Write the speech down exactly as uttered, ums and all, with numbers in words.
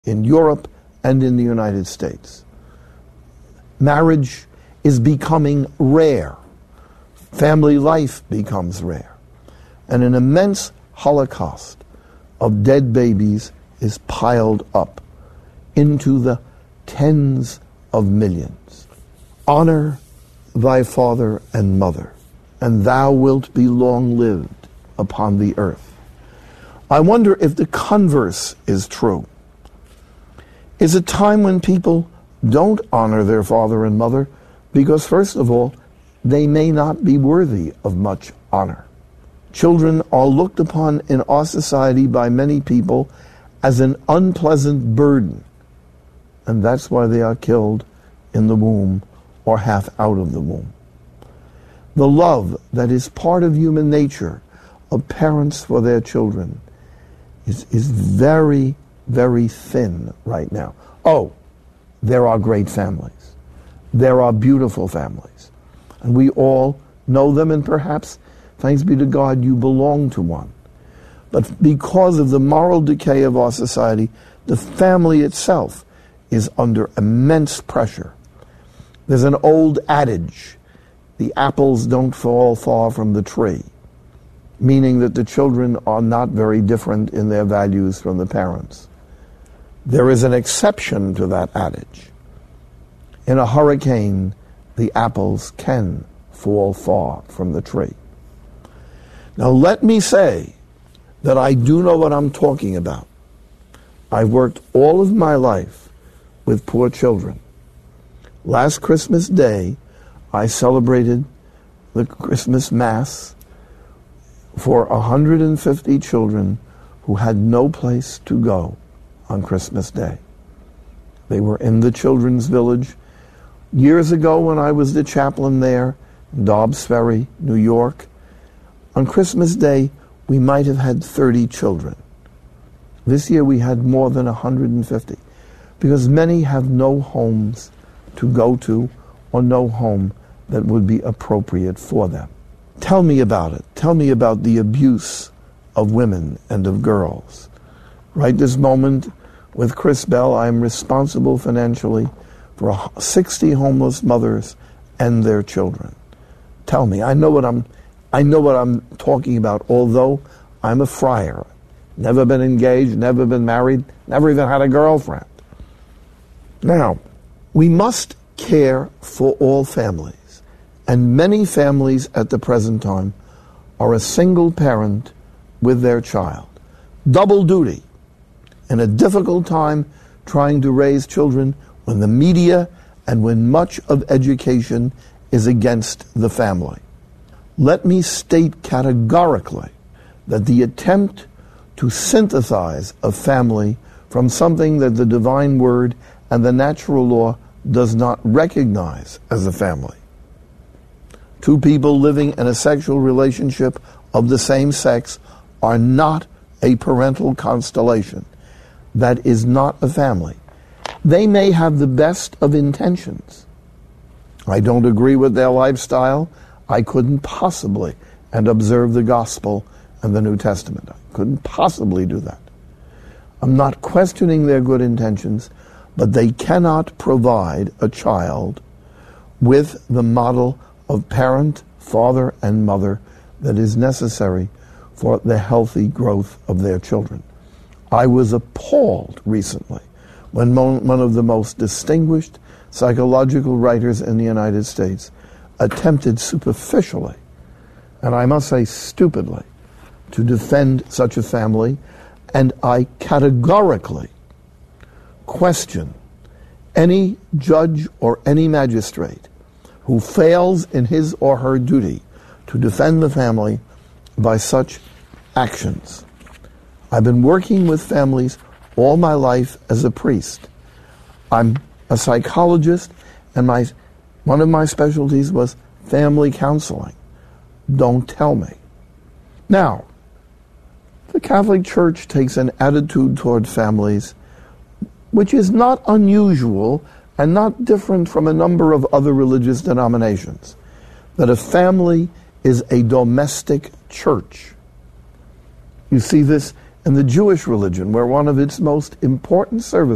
in Europe and in the United States. Marriage is becoming rare. Family life becomes rare. And an immense holocaust of dead babies is piled up into the tens of millions. Honor thy father and mother, and thou wilt be long-lived upon the earth. I wonder if the converse is true. Is a time when people don't honor their father and mother because, first of all, they may not be worthy of much honor. Children are looked upon in our society by many people as an unpleasant burden, and that's why they are killed in the womb or half out of the womb. The love that is part of human nature of parents for their children is, is very, very thin right now. Oh, there are great families. There are beautiful families. And we all know them, and perhaps, thanks be to God, you belong to one. But because of the moral decay of our society, the family itself is under immense pressure. There's an old adage, the apples don't fall far from the tree, meaning that the children are not very different in their values from the parents. There is an exception to that adage. In a hurricane, the apples can fall far from the tree. Now let me say that I do know what I'm talking about. I've worked all of my life with poor children. Last Christmas Day, I celebrated the Christmas Mass for one hundred fifty children who had no place to go on Christmas Day. They were in the Children's Village. Years ago, when I was the chaplain there, in Dobbs Ferry, New York, on Christmas Day, we might have had thirty children. This year we had more than one hundred fifty, because many have no homes to go to or no home that would be appropriate for them. Tell me about it. Tell me about the abuse of women and of girls. Right this moment, with Chris Bell, I am responsible financially for sixty homeless mothers and their children. Tell me, I know what I'm I know what I'm talking about, although I'm a friar. Never been engaged, never been married, never even had a girlfriend. Now, we must care for all families, and many families at the present time are a single parent with their child. Double duty, in a difficult time trying to raise children when the media and when much of education is against the family. Let me state categorically that the attempt to synthesize a family from something that the divine word and the natural law does not recognize as a family. Two people living in a sexual relationship of the same sex are not a parental constellation. That is not a family. They may have the best of intentions. I don't agree with their lifestyle. I couldn't possibly and observe the gospel and the New Testament. I couldn't possibly do that. I'm not questioning their good intentions, but they cannot provide a child with the model of parent, father, and mother that is necessary for the healthy growth of their children. I was appalled recently when one of the most distinguished psychological writers in the United States attempted superficially, and I must say stupidly, to defend such a family, and I categorically question any judge or any magistrate who fails in his or her duty to defend the family by such actions. I've been working with families all my life as a priest. I'm a psychologist, and my one of my specialties was family counseling. Don't tell me. Now, the Catholic Church takes an attitude toward families which is not unusual and not different from a number of other religious denominations, that a family is a domestic church. You see this in the Jewish religion, where one of its most important services